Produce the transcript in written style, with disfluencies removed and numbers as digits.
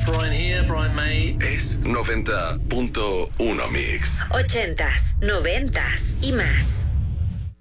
Brian here, Brian May. Es 90.1 Mix. 80s, 90s y más.